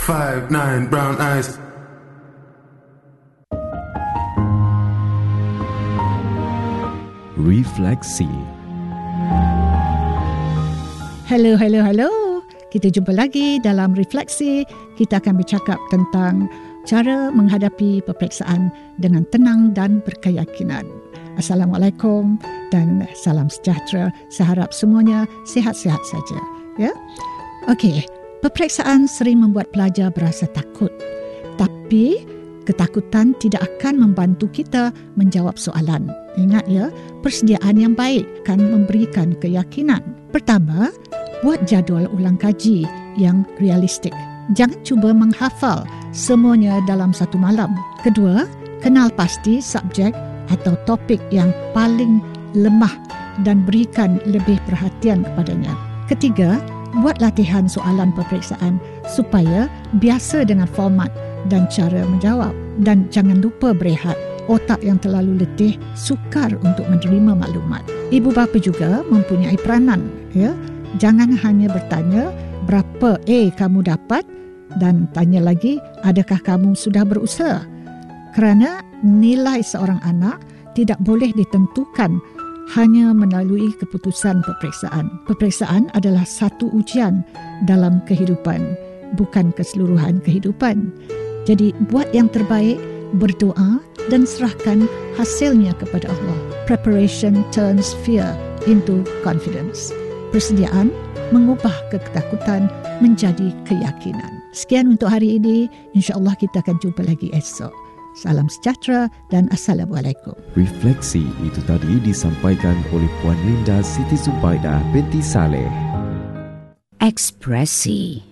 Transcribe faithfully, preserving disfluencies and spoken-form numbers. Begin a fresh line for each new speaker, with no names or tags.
five, nine, brown eyes.
Refleksi.
Hello, hello, hello. Kita jumpa lagi dalam Refleksi. Kita akan bercakap tentang cara menghadapi peperiksaan dengan tenang dan berkeyakinan. Assalamualaikum dan salam sejahtera. Saya harap semuanya sihat-sihat saja. Ya? Okey, peperiksaan sering membuat pelajar berasa takut. Tapi ketakutan tidak akan membantu kita menjawab soalan. Ingat ya, persediaan yang baik akan memberikan keyakinan. Pertama, buat jadual ulang kaji yang realistik. Jangan cuba menghafal semuanya dalam satu malam. Kedua, kenal pasti subjek atau topik yang paling lemah dan berikan lebih perhatian kepadanya. Ketiga, buat latihan soalan peperiksaan supaya biasa dengan format dan cara menjawab. Dan jangan lupa berehat. Otak yang terlalu letih sukar untuk menerima maklumat. Ibu bapa juga mempunyai peranan. Ya? Jangan hanya bertanya berapa A kamu dapat dan tanya lagi adakah kamu sudah berusaha. Kerana nilai seorang anak tidak boleh ditentukan hanya melalui keputusan peperiksaan. Peperiksaan adalah satu ujian dalam kehidupan, bukan keseluruhan kehidupan. Jadi buat yang terbaik, berdoa dan serahkan hasilnya kepada Allah. Preparation turns fear into confidence. Persediaan mengubah ketakutan menjadi keyakinan. Sekian untuk hari ini. InsyaAllah kita akan jumpa lagi esok. Salam sejahtera dan Assalamualaikum.
Refleksi itu tadi disampaikan oleh Puan Linda Siti Zubaidah binti Saleh.
Ekspresi.